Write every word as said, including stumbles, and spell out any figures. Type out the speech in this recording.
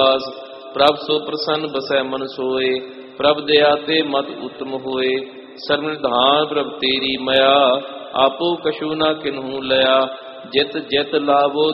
ਵਾਸ। ਪ੍ਰਭ ਸੋ ਪ੍ਰਸੰਨ ਬਸੈ ਮਨ ਸੋਏ, ਪ੍ਰਭ ਦਇਆ ਤੇ ਮਤ ਉਤਮ ਹੋਏ। ਸਰਬ ਨਿਧਾਨ ਪ੍ਰਭ ਤੇਰੀ ਮਇਆ, ਆਪੋ ਕਛੂ ਨਾ ਕਿਨਹੂ ਲਿਆ। ਜਿਤ ਜਿਤ ਲਾਵੋ